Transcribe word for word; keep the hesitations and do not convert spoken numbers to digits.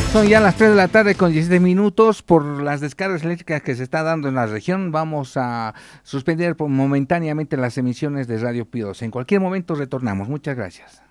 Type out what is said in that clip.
Son ya las tres de la tarde con diecisiete minutos. Por las descargas eléctricas que se está dando en la región, vamos a suspender momentáneamente las emisiones de Radio Pío doce. En cualquier momento retornamos. Muchas gracias.